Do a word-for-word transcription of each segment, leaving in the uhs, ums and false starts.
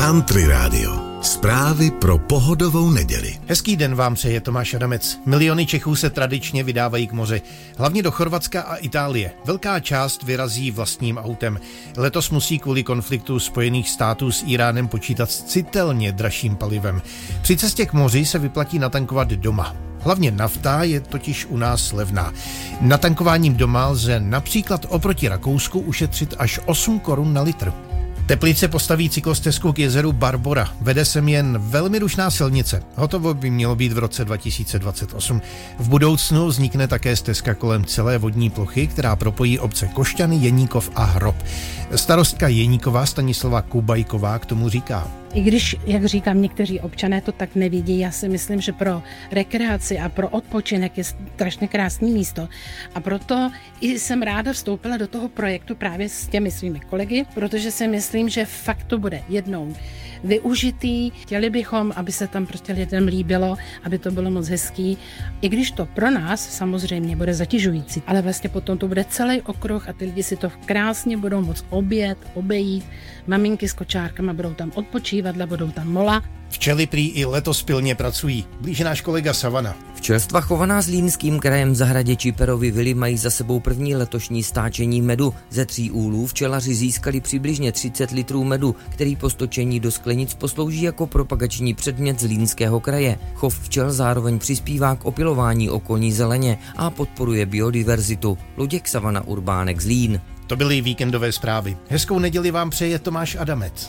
Country Radio. Zprávy pro pohodovou neděli. Hezký den vám přeje Tomáš Adamec. Miliony Čechů se tradičně vydávají k moři, hlavně do Chorvatska a Itálie. Velká část vyrazí vlastním autem. Letos musí kvůli konfliktu Spojených států s Íránem počítat s citelně dražším palivem. Při cestě k moři se vyplatí natankovat doma. Hlavně nafta je totiž u nás levná. Natankováním doma lze například oproti Rakousku ušetřit až osm korun na litr. Teplice postaví cyklostezku k jezeru Barbora. Vede sem jen velmi rušná silnice. Hotovo by mělo být v roce dva tisíce dvacet osm. V budoucnu vznikne také stezka kolem celé vodní plochy, která propojí obce Košťany, Jeníkov a Hrob. Starostka Jeníkova Stanislava Kubajková k tomu říká: I když, jak říkám, někteří občané to tak nevidí, já si myslím, že pro rekreaci a pro odpočinek je strašně krásné místo. A proto i jsem ráda vstoupila do toho projektu právě s těmi svými kolegy, protože si myslím, že fakt to bude jednou využitý. Chtěli bychom, aby se tam prostě lidem líbilo, aby to bylo moc hezký. I když to pro nás samozřejmě bude zatěžující, ale vlastně potom to bude celý okruh a ty lidi si to krásně budou moc objet, obejít. Maminky s kočárkama budou tam odpočívat, budou tam mola. Včely prý i letos pilně pracují. Blíže náš kolega Savana. Včelstva chovaná Zlínským krajem v zahradě Čiperovy vily mají za sebou první letošní stáčení medu. Ze tří úlů včelaři získali přibližně třicet litrů medu, který po stočení do sklenic poslouží jako propagační předmět Zlínského kraje. Chov včel zároveň přispívá k opylování okolní zeleně a podporuje biodiverzitu. Luděk Savana, Urbánek, Zlín. To byly víkendové zprávy. Hezkou neděli vám přeje Tomáš Adamec.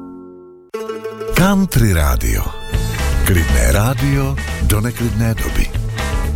Country Radio. Klidné rádio do neklidné doby.